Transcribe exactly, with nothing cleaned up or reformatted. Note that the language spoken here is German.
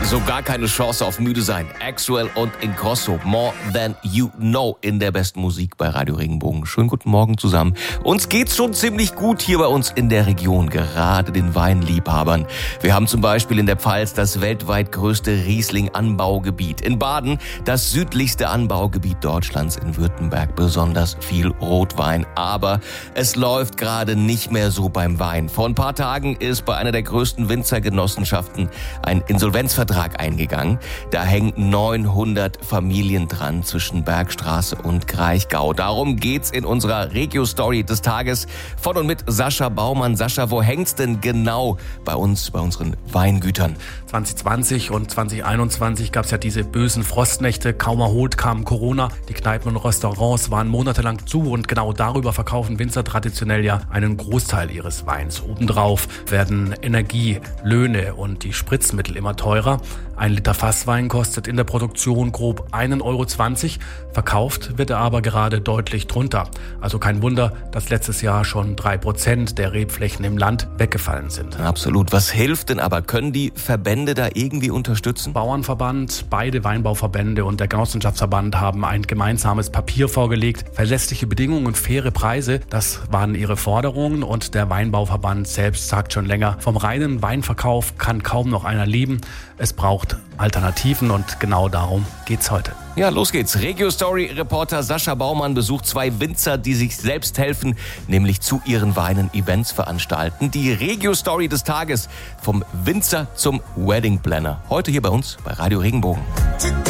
So gar keine Chance auf müde sein. Axwell und Ingrosso, More Than You Know in der besten Musik bei Radio Regenbogen. Schönen guten Morgen zusammen. Uns geht's schon ziemlich gut hier bei uns in der Region, gerade den Weinliebhabern. Wir haben zum Beispiel in der Pfalz das weltweit größte Riesling-Anbaugebiet. In Baden das südlichste Anbaugebiet Deutschlands, in Württemberg besonders viel Rotwein. Aber es läuft gerade nicht mehr so beim Wein. Vor ein paar Tagen ist bei einer der größten Winzergenossenschaften ein Insolvenzvertrag eingegangen. Da hängen neunhundert Familien dran zwischen Bergstraße und Kraichgau. Darum geht's in unserer Regio-Story des Tages von und mit Sascha Baumann. Sascha, wo hängt's denn genau bei uns, bei unseren Weingütern? zwanzig zwanzig und zwanzig einundzwanzig gab es ja diese bösen Frostnächte. Kaum erholt kam Corona. Die Kneipen und Restaurants waren monatelang zu und genau darüber verkaufen Winzer traditionell ja einen Großteil ihres Weins. Obendrauf werden Energie, Löhne und die Spritzmittel immer teurer. Ein Liter Fasswein kostet in der Produktion grob ein Euro zwanzig. Verkauft wird er aber gerade deutlich drunter. Also kein Wunder, dass letztes Jahr schon drei Prozent der Rebflächen im Land weggefallen sind. Absolut. Was hilft denn aber? Können die Verbände da irgendwie unterstützen? Bauernverband, beide Weinbauverbände und der Genossenschaftsverband haben ein gemeinsames Papier vorgelegt. Verlässliche Bedingungen und faire Preise, das waren ihre Forderungen. Und der Weinbauverband selbst sagt schon länger, vom reinen Weinverkauf kann kaum noch einer leben. Es braucht Alternativen und genau darum geht's heute. Ja, los geht's. Regio-Story-Reporter Sascha Baumann besucht zwei Winzer, die sich selbst helfen, nämlich zu ihren Weinen Events veranstalten. Die Regio-Story des Tages vom Winzer zum Wedding Planner. Heute hier bei uns bei Radio Regenbogen.